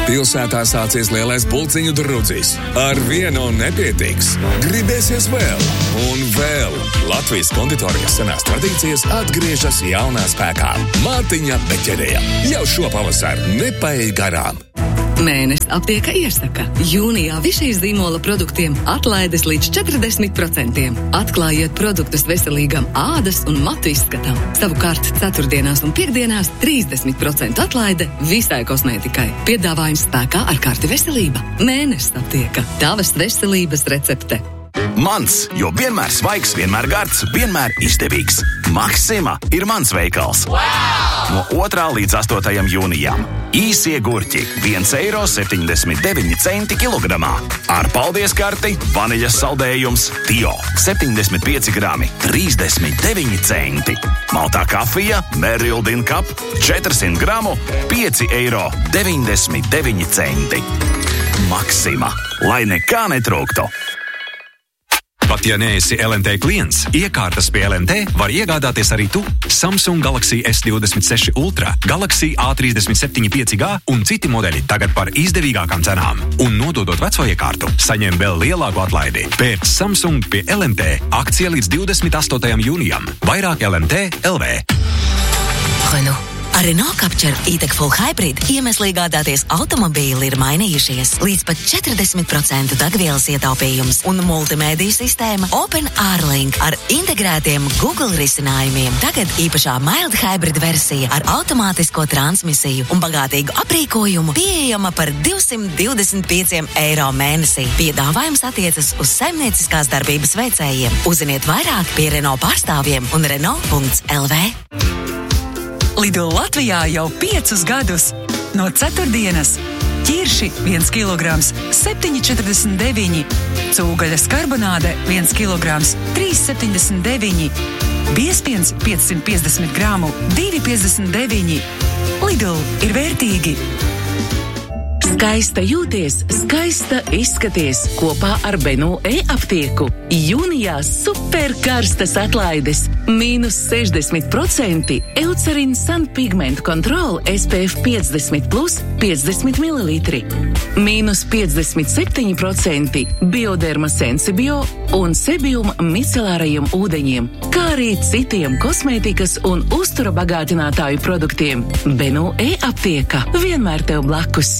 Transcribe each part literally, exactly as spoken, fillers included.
Pilsētā sācies lielais pulciņu drudzis. Ar vienu nepietiks. Gribēsies vēl un vēl. Latvijas konditorijas senās tradīcijas atgriežas jaunā spēkā. Mārtiņa Beķerija. Jau šo pavasaru nepaej garām. Mēnesis aptieka iesaka. Jūnijā Višijas zīmola produktiem atlaides līdz četrdesmit procentiem. Atklājiet produktus veselīgam ādas un matu izskatam. Savukārt ceturtdienās un piekdienās trīsdesmit procentu atlaide visai kosmētikai. Piedāvājums spēkā ar karti veselība. Mēnesis aptieka. Tavas veselības recepte. Mans, jo vienmēr svaigs, vienmēr gards, vienmēr izdevīgs. Maxima ir mans veikals. Wow! No otrā līdz astotajam jūnijam. Īsie gurķi viens eiro septiņdesmit deviņi centi kilogramā. Ar paldies karti vaniļas saldējums Tio septiņdesmit pieci grami trīsdesmit deviņi centi. Maltā kafija Merildin Cup četrsimt gramu pieci eiro deviņdesmit deviņi centi. Maxima, lai nekā netrūktu. Pat ja neesi L N T klients, iekārtas pie L N T var iegādāties arī tu. Samsung Galaxy S divdesmit seši Ultra, Galaxy A trīsdesmit septiņi pieci G un citi modeļi tagad par izdevīgākām cenām. Un nododot veco iekārtu, saņem vēl lielāku atlaidi. Pēc Samsung pie L N T akcija līdz divdesmit astotajam jūnijam. Vairāk L N T L V. Renault. Ar Renault Captur E-Tech Full Hybrid iemesli iegādāties automobīli ir mainījušies. Līdz pat četrdesmit procenti degvielas ietaupījums un multimēdiju sistēma Open R-Link ar integrētiem Google risinājumiem. Tagad īpašā Mild Hybrid versija ar automātisko transmisiju un bagātīgu aprīkojumu pieejama par divsimt divdesmit pieci eiro mēnesī. Piedāvājums attiecas uz saimnieciskās darbības veicējiem. Uzziniet vairāk pie Renault pārstāvjiem un Renault punkts L V. Lidl Latvijā jau piecus gadus. No ceturtdienas ķirši viens kilograms septiņi četrdesmit deviņi, cūgaļas karbonāde viens kilograms trīs septiņdesmit deviņi, biezpiens piecsimt piecdesmit gramu divi piecdesmit deviņi. Lidl ir vērtīgi. Skaista jūties, skaista izskaties kopā ar Benu e-aptieku. Jūnijā superkarstas atlaides. Mīnus sešdesmit procenti Eucerin Sun Pigment Control S P F piecdesmit plus piecdesmit mililitri. Mīnus piecdesmit septiņi procenti Bioderma Sensibio un Sebium micelārajiem ūdeņiem, kā arī citiem kosmētikas un uztura bagātinātāju produktiem. Benu e-aptieka vienmēr tev blakus.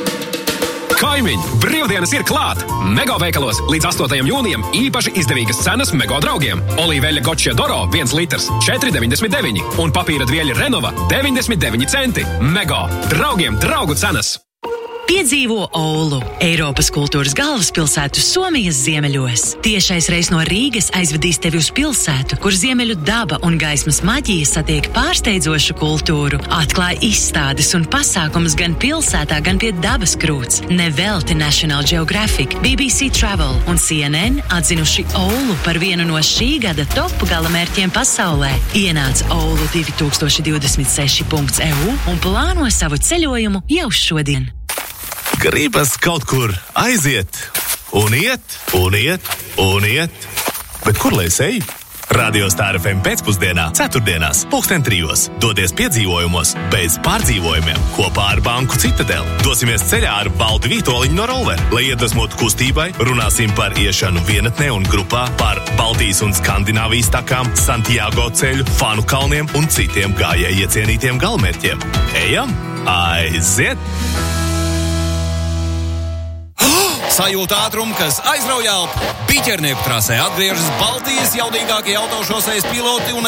Kaimiņi, brīvdienas ir klāt! Mego veikalos līdz astotajam jūnijam īpaši izdevīgas cenas Mego draugiem. Olīveļa Gotšie Doro viens litrs četri deviņdesmit deviņi un papīra dvieļa Renova deviņdesmit deviņi centi. Mego, draugiem draugu cenas! Piedzīvo Oulu, Eiropas kultūras galvaspilsētu Somijas ziemeļos. Tiešais reis no Rīgas aizvedīs tevi uz pilsētu, kur ziemeļu daba un gaismas maģija satiek pārsteidzošu kultūru. Atklāj izstādes un pasākumus gan pilsētā, gan pie dabas krūts. Nevelti National Geographic, B B C Travel un C N N atzinuši Oulu par vienu no šī gada top galamērķiem pasaulē. Ienāc oulu divi tūkstoši divdesmit seši punkts E U un plāno savu ceļojumu jau šodien. Gribas kaut kur aiziet, un iet, un iet, un iet. Bet kur lai es eju? Radio Star F M pēcpusdienā, ceturtdienās, pulksten trijos. Dodies piedzīvojumos, bez pārdzīvojumiem, kopā ar Banku Citadel. Dosimies ceļā ar Valdi Vītoliņu no Rover, lai iedvesmotu kustībai, runāsim par iešanu vienatnē un grupā, par Baltijas un Skandināvijas takām, Santiago ceļu, Fanu kalniem un citiem gājēji iecienītiem galmērķiem. Ejam, aiziet! Sajūta ātrumu, kas aizrauj elpu. Biķernieku trasē atgriežas Baltijas jaudīgākie autošosejas piloti un